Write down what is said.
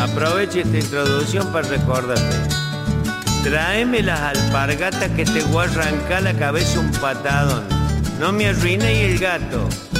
Aprovecho esta introducción para recordarte. Tráeme las alpargatas que te voy a arrancar la cabeza un patadón. No me arruiné el gato.